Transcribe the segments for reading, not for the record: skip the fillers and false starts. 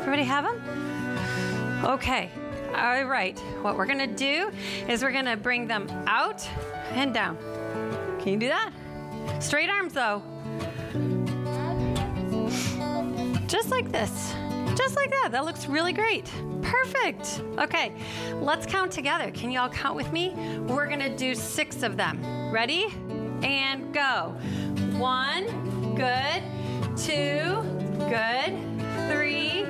Everybody have them? Okay. All right. What we're going to do is we're going to bring them out and down. Can you do that? Straight arms, though. Just like this. Just like that. That looks really great. Perfect. Okay, let's count together. Can you all count with me? We're going to do 6 of them. Ready? And go. 1, good. 2, good. 3,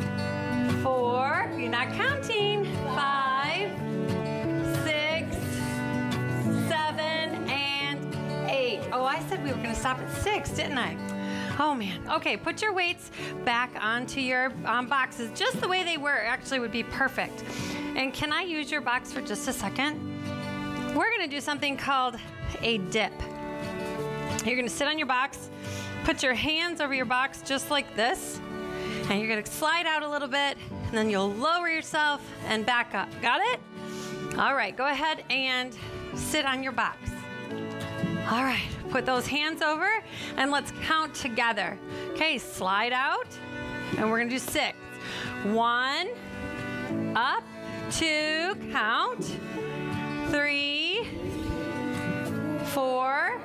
4, you're not counting. 5, 6, 7, and 8. Oh, I said we were going to stop at 6, didn't I? Oh man. Okay, put your weights back onto your boxes just the way they were. Actually would be perfect. And can I use your box for just a second? We're going to do something called a dip. You're going to sit on your box, put your hands over your box just like this, and you're going to slide out a little bit, and then you'll lower yourself and back up. Got it? All right, go ahead and sit on your box. All right, put those hands over and let's count together. Okay, slide out and we're gonna do 6. 1, up, 2, count, 3, 4,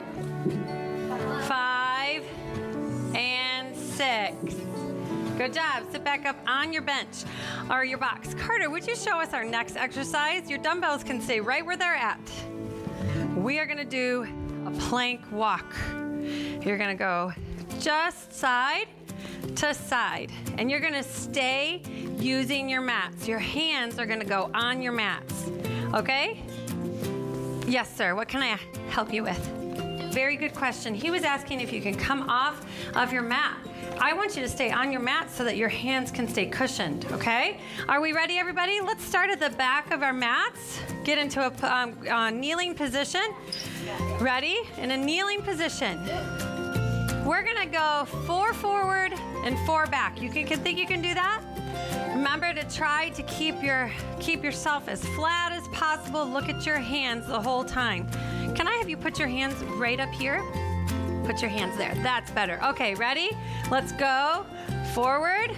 5, and 6. Good job. Sit back up on your bench or your box. Carter, would you show us our next exercise? Your dumbbells can stay right where they're at. We are gonna do a plank walk. You're gonna go just side to side, and you're gonna stay using your mats. Your hands are gonna go on your mats, okay? Yes, sir, what can I help you with? Very good question. He was asking if you can come off of your mat. I want you to stay on your mat so that your hands can stay cushioned, okay? Are we ready, everybody? Let's start at the back of our mats. Get into a kneeling position. Ready? In a kneeling position. We're gonna go 4 forward and 4 back. You think you can do that? Remember to try to keep yourself as flat as possible. Look at your hands the whole time. Can I have you put your hands right up here? Put your hands there. That's better. Okay, ready? Let's go. Forward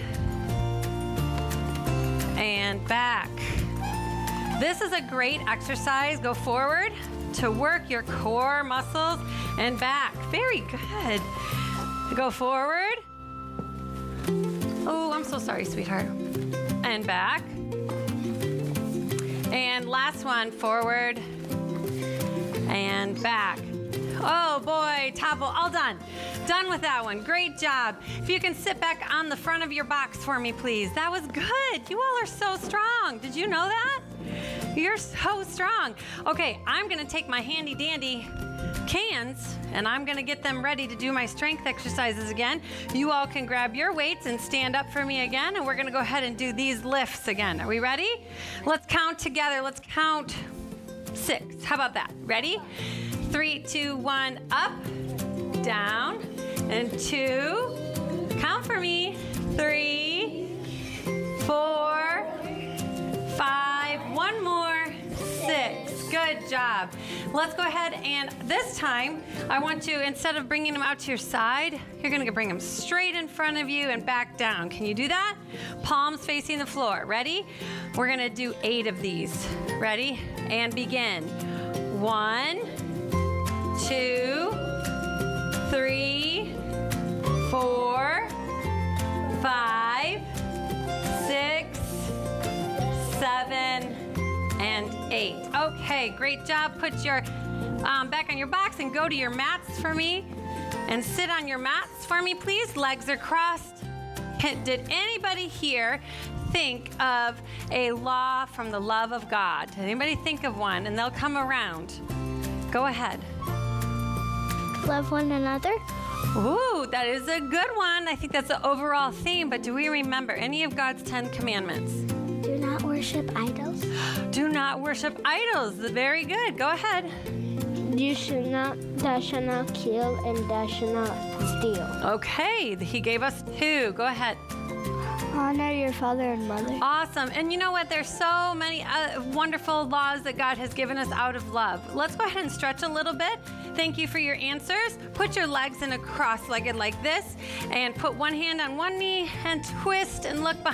and back. This is a great exercise. Go forward to work your core muscles and back. Very good. Go forward. Oh, I'm so sorry, sweetheart. And back. And last one, forward and back. Oh boy, Topple, all done. Done with that one. Great job. If you can sit back on the front of your box for me, please. That was good. You all are so strong. Did you know that? You're so strong. Okay, I'm gonna take my handy dandy cans and I'm gonna get them ready to do my strength exercises again. You all can grab your weights and stand up for me again, and we're gonna go ahead and do these lifts again. Are we ready? Let's count together. Let's count 6. How about that? Ready? 3, 2, 1, up, down, and 2. Count for me. 3, 4, 5, one more, 6. Good job. Let's go ahead and this time, I want you, instead of bringing them out to your side, you're gonna bring them straight in front of you and back down. Can you do that? Palms facing the floor. Ready? We're gonna do 8 of these. Ready? And begin. 1, 2, 3, 4, 5, 6, 7, and 8. Okay, great job. Put your back on your box and go to your mats for me. And sit on your mats for me, please. Legs are crossed. Did anybody here think of a law from the love of God? Did anybody think of one? And they'll come around. Go ahead. Love one another. Ooh, that is a good one. I think that's the overall theme, but do we remember any of God's 10 commandments? Do not worship idols. Do not worship idols. Very good. Go ahead. Thou shalt not kill, and thou shalt not steal. Okay, he gave us 2. Go ahead. Honor your father and mother. Awesome. And you know what? There's so many wonderful laws that God has given us out of love. Let's go ahead and stretch a little bit. Thank you for your answers. Put your legs in a cross-legged like this, and put one hand on one knee and twist and look behind.